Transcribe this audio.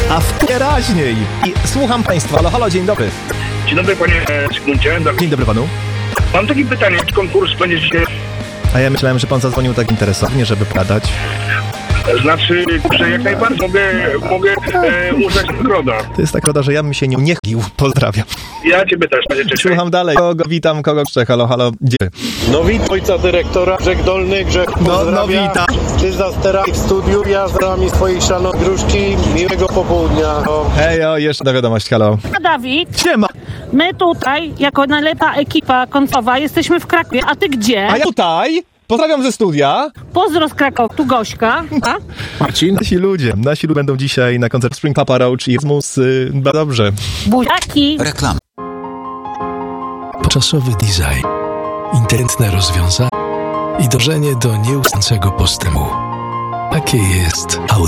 a wyraźniej. I słucham państwa. Halo, halo, dzień dobry. Dzień dobry, panie Zygmuncie. Dzień dobry panu. Mam takie pytanie, czy konkurs będzie dzisiaj... A ja myślałem, że pan zadzwonił tak interesownie, żeby padać. Znaczy, że jak najbardziej mogę uznać nagrodę. To jest tak nagroda, że ja bym się nie gił. Pozdrawiam. Ja ciebie też, panie Czesiu. Słucham dalej. Kogo witam, kogo jeszcze? Halo, halo. Gdzie? No witam ojca dyrektora, Grzech Dolny, Grzech pozdrawia. No witam. Ty teraz w studiu, ja z nami swoich szanownych gruszki. Miłego popołudnia. Hej, o, jeszcze na wiadomość, halo. Dawid, Siema. my tutaj, jako najlepsza ekipa końcowa, jesteśmy w Krakowie, a ty gdzie? A ja tutaj. Pozdrawiam ze studia. Pozdro z Krakowa, tu Gośka. A? Marcin. Nasi ludzie będą dzisiaj na koncert Spring Papa Roach i Erasmus. Dobrze. Buziaki. Reklama. Czasowy design, inteligentne rozwiązania i dążenie do nieustającego postępu. Takie jest Audi.